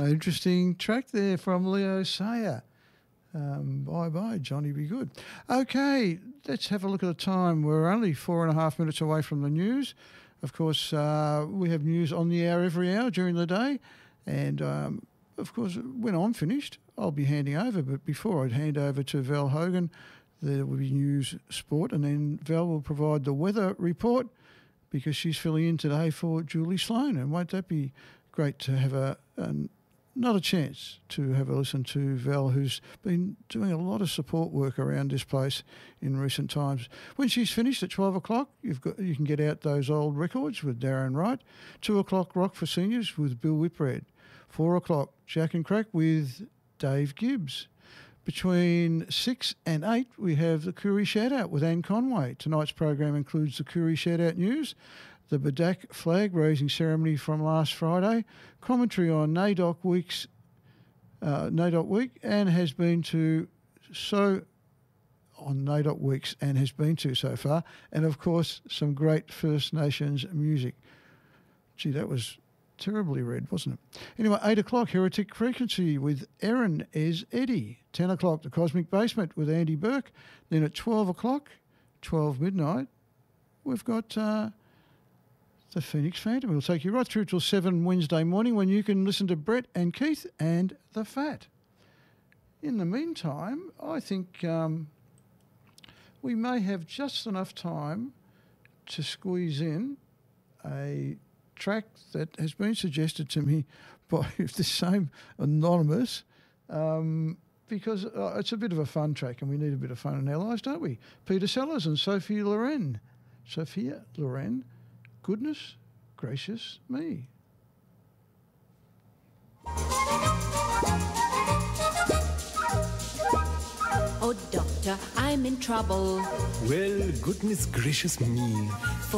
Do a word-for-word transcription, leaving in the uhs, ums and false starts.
interesting track there from Leo Sayer. Um, bye bye, Johnny Be Good. Okay, let's have a look at the time. We're only four and a half minutes away from the news. Of course, uh, we have news on the hour every hour during the day. And, um, of course, when I'm finished, I'll be handing over. But before I'd hand over to Val Hogan, there will be news, sport, and then Val will provide the weather report because she's filling in today for Julie Sloan. And won't that be great to have a, a not a chance to have a listen to Val, who's been doing a lot of support work around this place in recent times. When she's finished at twelve o'clock, you've got you can get out those old records with Darren Wright. two o'clock, Rock for Seniors with Bill Whitbread. four o'clock, Jack and Crack with Dave Gibbs. Between six and eight, we have the Koori Shout-Out with Anne Conway. Tonight's program includes the Koori Shout-Out news, the Badak flag raising ceremony from last Friday, commentary on NAIDOC Week's uh, NAIDOC Week, and has been to so on NAIDOC Weeks and has been to so far, and of course some great First Nations music. Gee, that was terribly read, wasn't it? Anyway, eight o'clock, Heretic Frequency with Erin Ez Eddie. ten o'clock, The Cosmic Basement with Andy Burke. Then at twelve o'clock, twelve midnight, we've got uh, the Phoenix Phantom. We'll take you right through till seven Wednesday morning when you can listen to Brett and Keith and The Fat. In the meantime, I think um, we may have just enough time to squeeze in a track that has been suggested to me by the same anonymous um, because uh, it's a bit of a fun track and we need a bit of fun in our lives, don't we? Peter Sellers and Sophie Loren. Sophia Loren, Goodness Gracious Me. Oh, doctor, I'm in trouble. Well, goodness gracious me.